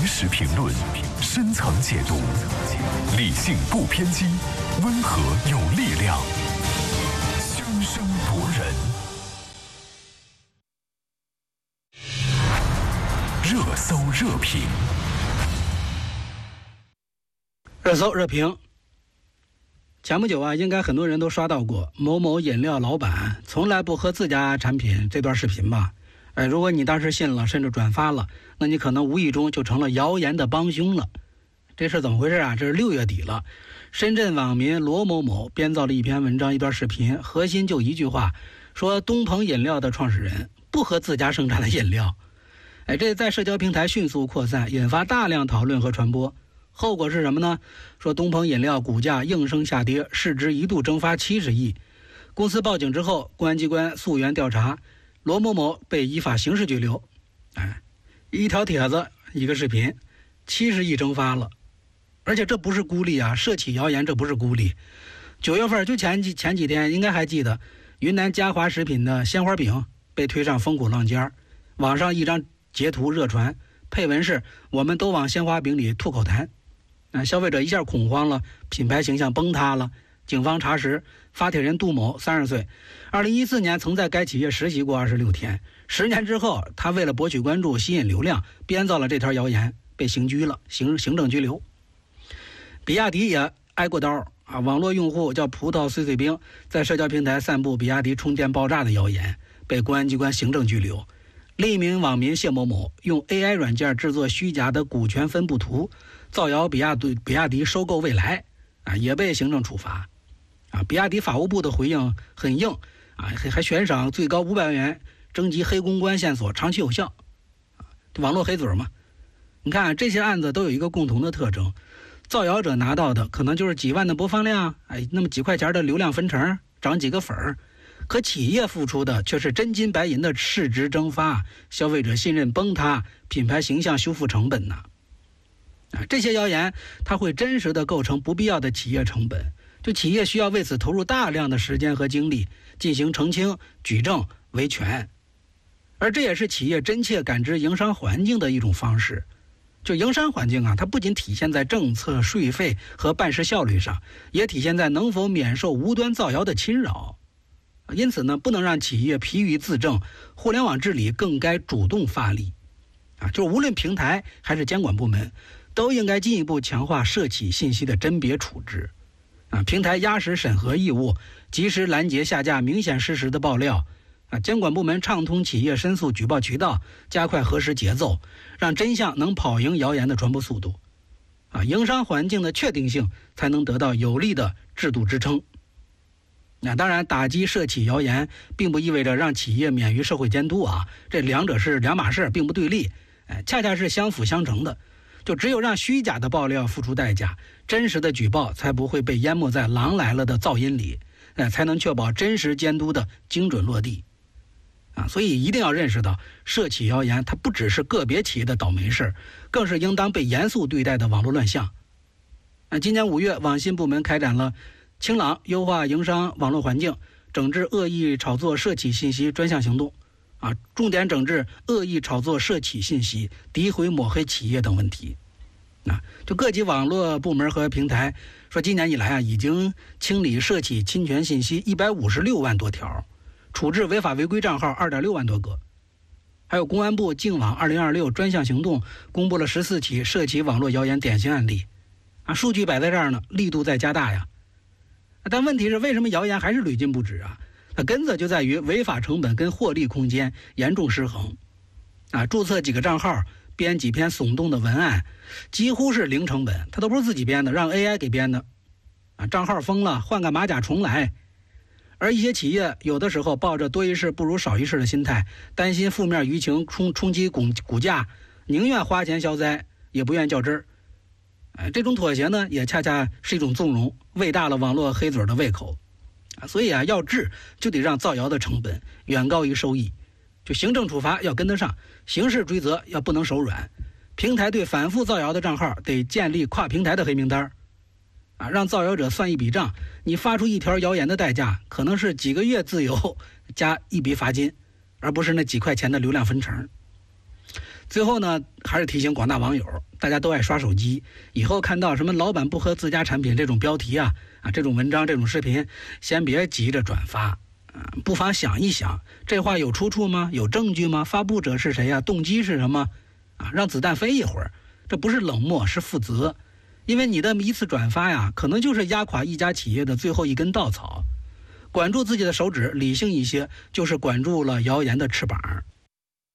实评论，深层解读，理性不偏激，温和有力量，声声夺人。热搜热评， 热搜热评。前不久啊，应该很多人都刷到过某某饮料老板从来不喝自家产品这段视频吧？如果你当时信了，甚至转发了，那你可能无意中就成了谣言的帮凶了。这事怎么回事啊？这是6月底了，深圳网民罗某某编造了一篇文章，一段视频，核心就一句话，说东鹏饮料的创始人不喝自家生产的饮料。这在社交平台迅速扩散，引发大量讨论和传播。后果是什么呢？说东鹏饮料股价应声下跌，市值一度蒸发70亿。公司报警之后，公安机关溯源调查，罗某某被依法刑事拘留。一条帖子，一个视频，70亿蒸发了。而且这不是孤立啊，涉起谣言，这不是孤立。9月份就前几天，应该还记得，云南嘉华食品的鲜花饼被推上风口浪尖，网上一张截图热传，配文是我们都往鲜花饼里吐口痰。消费者一下恐慌了，品牌形象崩塌了。警方查实，发帖人杜某30岁，2014年曾在该企业实习过26天。10年之后，他为了博取关注、吸引流量，编造了这条谣言，被刑拘了，行政拘留。比亚迪也挨过刀啊！网络用户叫葡萄碎碎冰，在社交平台散布比亚迪充电爆炸的谣言，被公安机关行政拘留。另一名网民谢某某用 AI 软件制作虚假的股权分布图，造谣比亚迪收购蔚来也被行政处罚。比亚迪法务部的回应很硬还悬赏最高500万元征集黑公关线索，长期有效。网络黑嘴嘛。你看这些案子都有一个共同的特征，造谣者拿到的可能就是几万的播放量，那么几块钱的流量分成，涨几个粉儿。可企业付出的却是真金白银的市值蒸发，消费者信任崩塌，品牌形象修复成本呢？这些谣言它会真实的构成不必要的企业成本，就企业需要为此投入大量的时间和精力进行澄清、举证、维权，而这也是企业真切感知营商环境的一种方式。就营商环境它不仅体现在政策、税费和办事效率上，也体现在能否免受无端造谣的侵扰。因此呢，不能让企业疲于自证，互联网治理更该主动发力。就是无论平台还是监管部门，都应该进一步强化涉企信息的甄别处置。平台压实审核义务，及时拦截下架明显事实的爆料。监管部门畅通企业申诉举报渠道，加快核实节奏，让真相能跑赢谣言的传播速度。营商环境的确定性才能得到有力的制度支撑。当然，打击涉企谣言并不意味着让企业免于社会监督这两者是两码事，并不对立，恰恰是相辅相成的。就只有让虚假的爆料付出代价，真实的举报才不会被淹没在狼来了的噪音里，才能确保真实监督的精准落地。所以一定要认识到，涉企谣言它不只是个别企业的倒霉事，更是应当被严肃对待的网络乱象。今年5月，网信部门开展了清朗优化营商网络环境，整治恶意炒作涉企信息专项行动重点整治恶意炒作涉企信息、诋毁抹黑企业等问题。就各级网络部门和平台说，今年以来已经清理涉企侵权信息156万多条，处置违法违规账号2.6万多个。还有公安部净网2026专项行动公布了14起涉企网络谣言典型案例数据摆在这儿呢，力度在加大呀。但问题是，为什么谣言还是屡禁不止它根子就在于违法成本跟获利空间严重失衡注册几个账号，编几篇耸动的文案，几乎是零成本，它都不是自己编的，让 AI 给编的账号封了，换个马甲重来。而一些企业有的时候抱着多一事不如少一事的心态，担心负面舆情冲击股价，宁愿花钱消灾也不愿较真儿。这种妥协呢，也恰恰是一种纵容，喂大了网络黑嘴的胃口。所以要治就得让造谣的成本远高于收益，就行政处罚要跟得上，刑事追责要不能手软。平台对反复造谣的账号得建立跨平台的黑名单让造谣者算一笔账，你发出一条谣言的代价可能是几个月自由加一笔罚金，而不是那几块钱的流量分成。 最后呢，还是提醒广大网友，大家都爱刷手机，以后看到什么老板不喝自家产品这种标题啊这种文章这种视频，先别急着转发不妨想一想，这话有出处吗？有证据吗？发布者是谁动机是什么让子弹飞一会儿，这不是冷漠，是负责。因为你的一次转发可能就是压垮一家企业的最后一根稻草。管住自己的手指，理性一些，就是管住了谣言的翅膀。